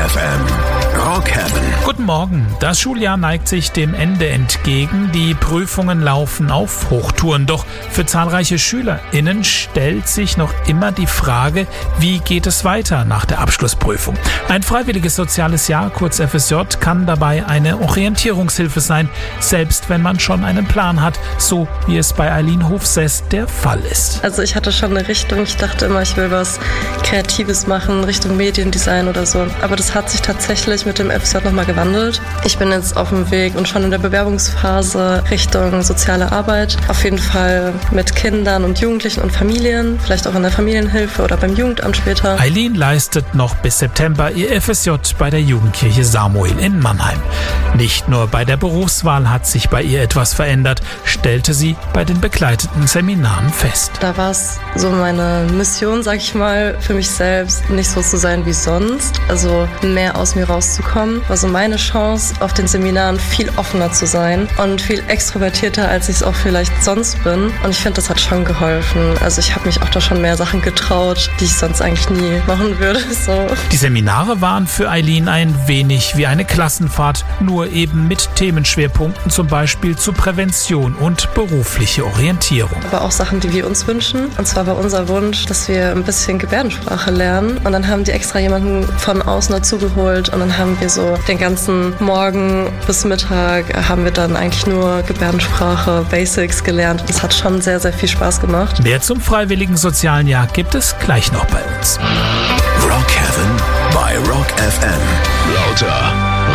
FM. Rock Heaven. Guten Morgen. Das Schuljahr neigt sich dem Ende entgegen. Die Prüfungen laufen auf Hochtouren. Doch für zahlreiche SchülerInnen stellt sich noch immer die Frage, wie geht es weiter nach der Abschlussprüfung? Ein freiwilliges soziales Jahr, kurz FSJ, kann dabei eine Orientierungshilfe sein, selbst wenn man schon einen Plan hat, so wie es bei Eileen Hofsess der Fall ist. Also ich hatte schon eine Richtung. Ich dachte immer, ich will was Kreatives machen, Richtung Mediendesign oder so. Aber das hat sich tatsächlich mit dem FSJ nochmal gewandelt. Ich bin jetzt auf dem Weg und schon in der Bewerbungsphase Richtung soziale Arbeit. Auf jeden Fall mit Kindern und Jugendlichen und Familien, vielleicht auch in der Familienhilfe oder beim Jugendamt später. Eileen leistet noch bis September ihr FSJ bei der Jugendkirche Samuel in Mannheim. Nicht nur bei der Berufswahl hat sich bei ihr etwas verändert, stellte sie bei den begleiteten Seminaren fest. Da war es so meine Mission, sag ich mal, für mich selbst, nicht so zu sein wie sonst, also mehr aus mir rauszukommen. War so meine Chance, auf den Seminaren viel offener zu sein und viel extrovertierter, als ich es auch vielleicht sonst bin. Und ich finde, das hat schon geholfen. Also ich habe mich auch da schon mehr Sachen getraut, die ich sonst eigentlich nie machen würde. So. Die Seminare waren für Eileen ein wenig wie eine Klassenfahrt, nur eben mit Themenschwerpunkten, zum Beispiel zu Prävention und berufliche Orientierung. Aber auch Sachen, die wir uns wünschen. Und zwar war unser Wunsch, dass wir ein bisschen Gebärdensprache lernen. Und dann haben die extra jemanden von außen dazugeholt. Und dann haben wir so den ganzen Morgen bis Mittag haben wir dann eigentlich nur Gebärdensprache, Basics gelernt. Das hat schon sehr, sehr viel Spaß gemacht. Mehr zum freiwilligen sozialen Jahr gibt es gleich noch bei uns. Rock Heaven bei Rock FM. Lauter